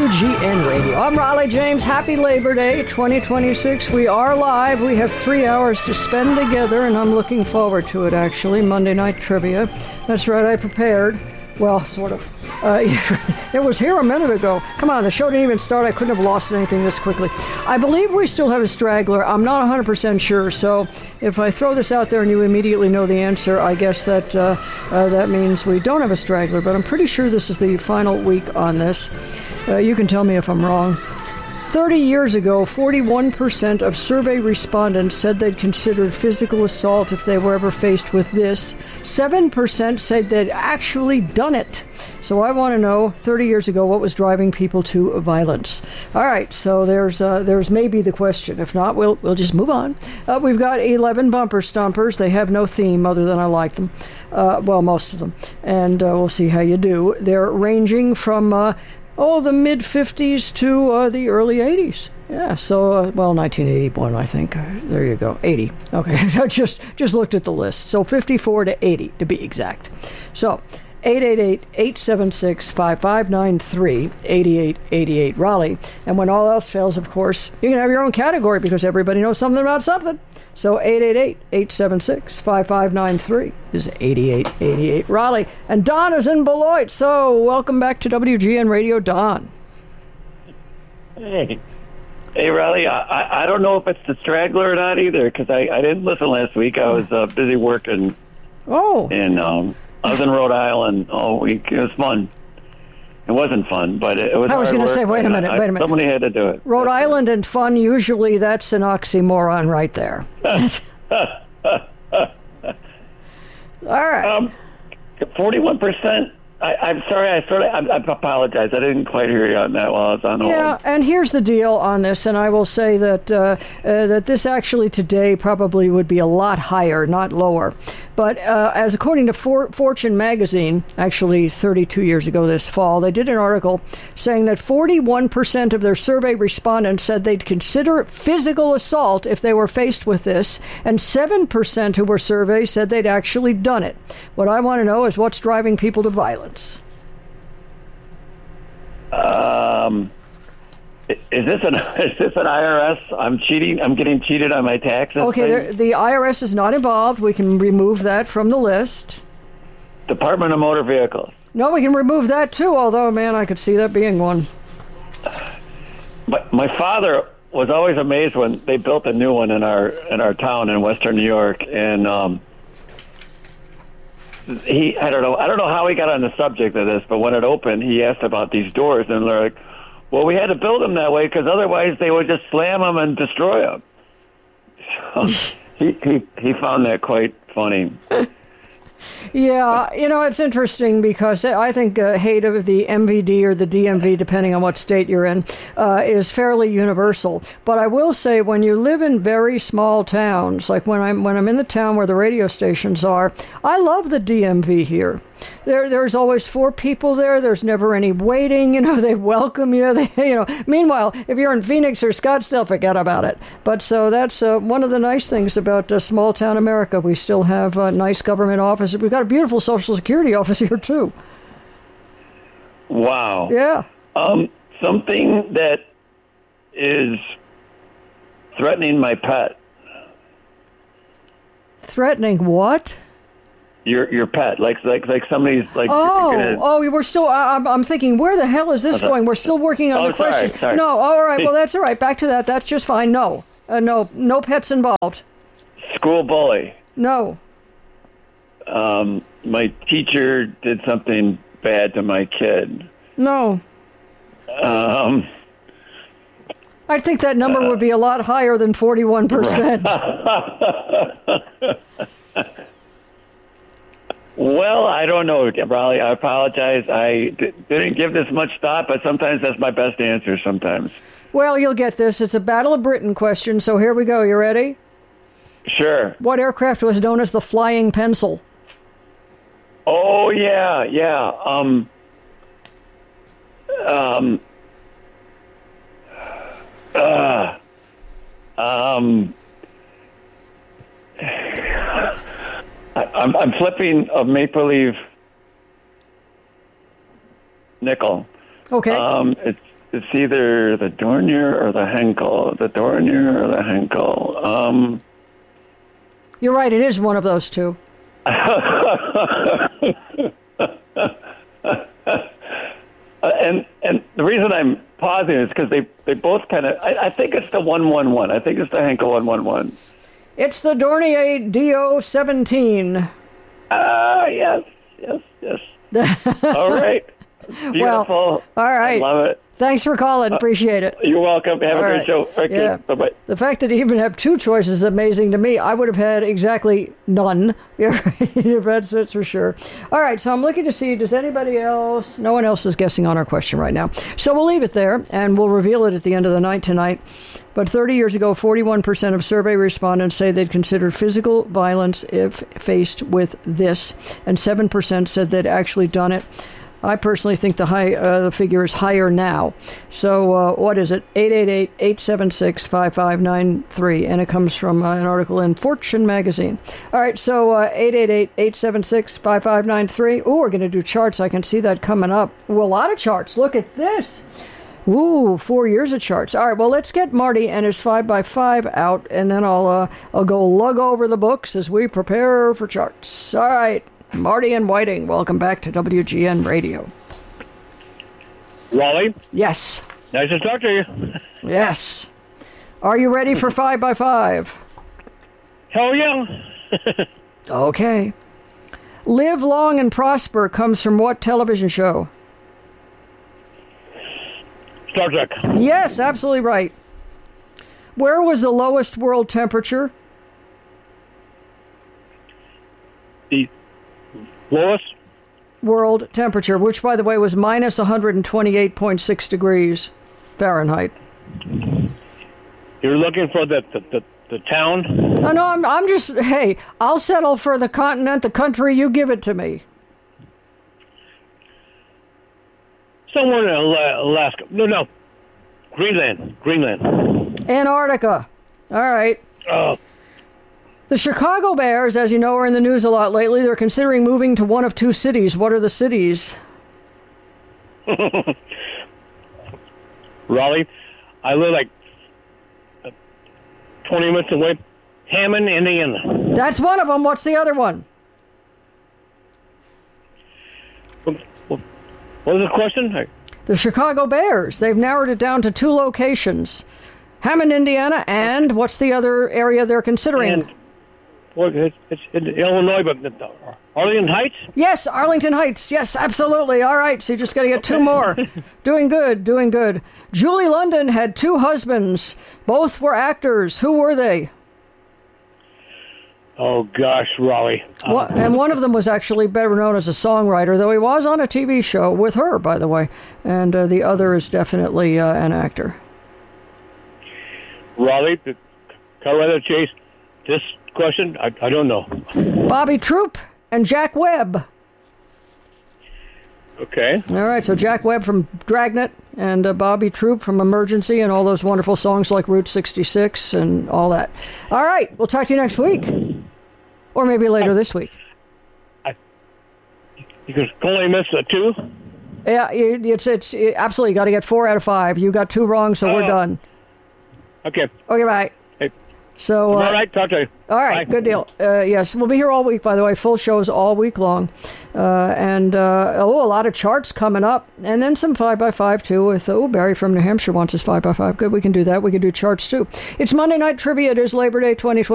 WGN Radio. I'm Raleigh James. Happy Labor Day 2026. We are live. We have 3 hours to spend together, and I'm looking forward to it, actually. Monday Night Trivia. That's right, I prepared. Well, sort of. It was here a minute ago. Come on, the show didn't even start. I couldn't have lost anything this quickly. I believe we still have a straggler. I'm not 100% sure, so if I throw this out there and you immediately know the answer, I guess that that means we don't have a straggler, but I'm pretty sure this is the final week on this. You can tell me if I'm wrong. 30 years ago, 41% of survey respondents said they'd considered physical assault if they were ever faced with this. 7% said they'd actually done it. So I want to know, 30 years ago, what was driving people to violence? All right, so there's maybe the question. If not, we'll just move on. We've got 11 bumper stompers. They have no theme other than I like them. Well, most of them. And we'll see how you do. They're ranging from the mid-50s to the early 80s. Yeah, so, 1981, I think. There you go, 80. Okay, I just looked at the list. So 54 to 80, to be exact. So 888-876-5593, 8888 Raleigh. And when all else fails, of course, you can have your own category because everybody knows something about something. So 888-876-5593 is 8888 Raleigh. And Don is in Beloit. So welcome back to WGN Radio, Don. Hey, Raleigh. I don't know if it's the straggler or not either because I didn't listen last week. I was busy working. Oh. And I was in Rhode Island all week. It was fun. It wasn't fun, but it was. I was going to say, wait a minute. Somebody had to do it. Rhode Island and fun, usually that's an oxymoron right there. All right. 41%. I'm sorry. I apologize. I didn't quite hear you on that while I was on hold. Yeah, and here's the deal on this, and I will say that that this actually today probably would be a lot higher, not lower. But as according to Fortune magazine, actually 32 years ago this fall, they did an article saying that 41% of their survey respondents said they'd consider physical assault if they were faced with this, and 7% who were surveyed said they'd actually done it. What I want to know is what's driving people to violence. Is this an IRS? I'm cheating. I'm getting cheated on my taxes. Okay, the IRS is not involved. We can remove that from the list. Department of Motor Vehicles. No, we can remove that too. Although, man, I could see that being one. My father was always amazed when they built a new one in our town in Western New York, and I don't know how he got on the subject of this, but when it opened, he asked about these doors, and they're like, well, we had to build them that way because otherwise they would just slam them and destroy them. So he found that quite funny. Yeah, it's interesting because I think hate of the MVD or the DMV, depending on what state you're in, is fairly universal. But I will say, when you live in very small towns, like when I'm in the town where the radio stations are, I love the DMV here. There's always 4 people there. There's never any waiting. They welcome you. Meanwhile, if you're in Phoenix or Scottsdale, forget about it. But so that's one of the nice things about small town America. We still have nice government offices. We've got a beautiful Social Security office here too. Wow. Yeah. Something that is threatening my pet. Threatening what? Your pet, like somebody's like. We're still. I'm thinking, where the hell is this going? We're still working on the question. Sorry. No, all right. Well, that's all right. Back to that. That's just fine. No, no pets involved. School bully. No. My teacher did something bad to my kid. No. I think that number would be a lot higher than 41%. Well, I don't know, Raleigh. I apologize. I didn't give this much thought, but sometimes that's my best answer sometimes. Well, you'll get this. It's a Battle of Britain question, so here we go. You ready? Sure. What aircraft was known as the Flying Pencil? Oh, yeah. I'm flipping a maple leaf nickel. Okay. it's either the Dornier or the Henkel. The Dornier or the Henkel. You're right. It is one of those two. And the reason I'm pausing is because they both kind of. I think it's the 111. I think it's the Henkel 111. It's the Dornier DO-17. Yes. All right. Beautiful. Well, all right. I love it. Thanks for calling. Appreciate it. You're welcome. Have a great right. show. Okay. Yeah. Bye-bye. The fact that you even have two choices is amazing to me. I would have had exactly none. That's for sure. All right, so I'm looking to see, does anybody else? No one else is guessing on our question right now. So we'll leave it there, and we'll reveal it at the end of the night tonight. But 30 years ago, 41% of survey respondents say they'd consider physical violence if faced with this, and 7% said they'd actually done it. I personally think the figure is higher now. So what is it? 888-876-5593. And it comes from an article in Fortune magazine. All right, so 888-876-5593. Oh, we're going to do charts. I can see that coming up. Ooh, a lot of charts. Look at this. Ooh, 4 years of charts. All right, well, let's get Marty and his 5x5 out, and then I'll go lug over the books as we prepare for charts. All right. Marty and Whiting, welcome back to WGN Radio. Raleigh? Yes. Nice to talk to you. Yes. Are you ready for 5x5? Hell yeah. Okay. Live Long and Prosper comes from what television show? Star Trek. Yes, absolutely right. Where was the lowest world temperature? The lowest world temperature, which, by the way, was minus 128.6 degrees Fahrenheit. You're looking for the town? Oh, no, I'm just, hey, I'll settle for the continent, the country, you give it to me. Somewhere in Alaska. No. Greenland. Antarctica. All right. The Chicago Bears, as you know, are in the news a lot lately. They're considering moving to one of two cities. What are the cities? Raleigh. I live like 20 minutes away. Hammond, Indiana. That's one of them. What's the other one? What was the question? The Chicago Bears. They've narrowed it down to two locations. Hammond, Indiana, and what's the other area they're considering? It's in Illinois, but Arlington Heights? Yes, Arlington Heights. Yes, absolutely. All right, so you just got to get two more. Doing good. Julie London had two husbands. Both were actors. Who were they? Oh, gosh, Raleigh. And one of them was actually better known as a songwriter, though he was on a TV show with her, by the way. And the other is definitely an actor. Raleigh, the Colorado Chase, this question, I don't know. Bobby Troop and Jack Webb. Okay. All right, so Jack Webb from Dragnet and Bobby Troop from Emergency and all those wonderful songs like Route 66 and all that. All right, we'll talk to you next week. Or maybe later this week. You can only miss a two? Yeah, it's absolutely, you got to get 4 out of 5. You got 2 wrong, so we're done. Okay. Okay, bye. Hey. So, all right, talk to you. All right, Bye. Good deal. Yes, we'll be here all week, by the way. Full shows all week long. And a lot of charts coming up. And then some 5x5, too, with, Barry from New Hampshire wants his 5x5. Good, we can do that. We can do charts, too. It's Monday Night Trivia. It is Labor Day 2020.